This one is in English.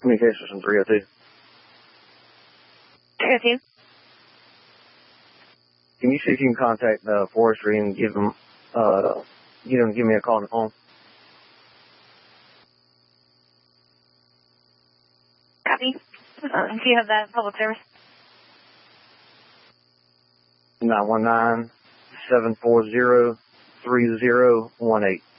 Communications from 302. 302. Can you see if you can contact forestry and give them to give me a call on the phone? Copy. Do you have that public service? 919-740-3018.